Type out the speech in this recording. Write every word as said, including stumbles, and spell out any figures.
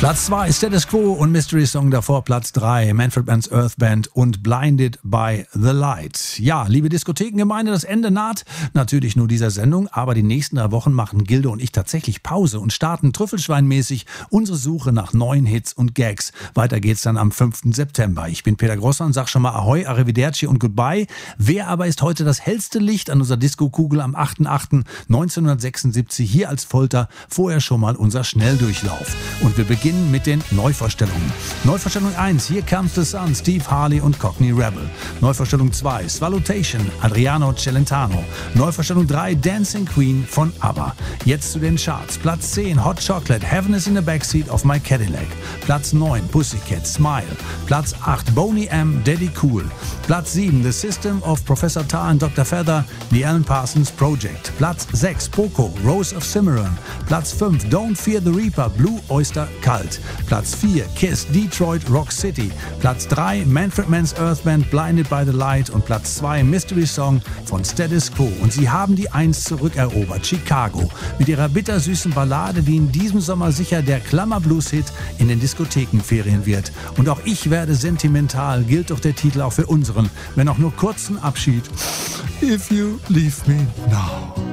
Platz zwei, Status Quo und Mystery Song, davor Platz drei, Manfred Mann's Earth Band und Blinded by the Light. Ja, liebe Diskothekengemeinde, das Ende naht natürlich nur dieser Sendung, aber die nächsten drei Wochen machen Gildo und ich tatsächlich Pause und starten trüffelschweinmäßig unsere Suche nach neuen Hits und Gags. Weiter geht's dann am fünften September. Ich bin Peter Grosser und sag schon mal Ahoi, Arrivederci und Goodbye. Wer aber ist heute das hellste Licht an unserer Diskokugel am achter achter neunzehnhundertsechsundsiebzig hier als Folter? Vorher schon mal unser Schnelldurchlauf. Und wir beginnen mit den Neuvorstellungen. Neuvorstellung eins, Here Comes the Sun, Steve Harley und Cockney Rebel. Neuvorstellung zwei, Swallotation, Adriano Celentano. Neuvorstellung drei, Dancing Queen von ABBA. Jetzt zu den Charts. Platz zehn, Hot Chocolate, Heaven is in the Backseat of My Cadillac. Platz neun, Pussycat, Smile. Platz acht, Boney M, Daddy Cool. Platz sieben, The System of Professor Tar and Doktor Feather, The Alan Parsons Project. Platz sechs, Poco, Rose of Cimarron. Platz fünf, Don't Fear the Reaper, Blue Oyster Cult. Platz vier, Kiss, Detroit Rock City. Platz drei, Manfred Mann's Earth Band, Blinded by the Light. Und Platz zwei, Mystery Song von Status Quo. Und sie haben die eins zurückerobert, Chicago. Mit ihrer bittersüßen Ballade, die in diesem Sommer sicher der Klammer-Blues-Hit in den Diskothekenferien wird. Und auch ich werde sentimental, gilt doch der Titel auch für unseren, wenn auch nur kurzen Abschied. If you leave me now.